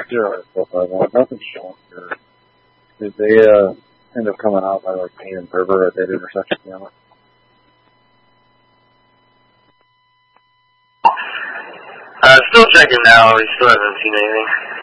checked your profile. Nothing's showing here. Did they end up coming out by like Payne and Ferber at that intersection? Yeah. Still checking now. We still haven't seen anything.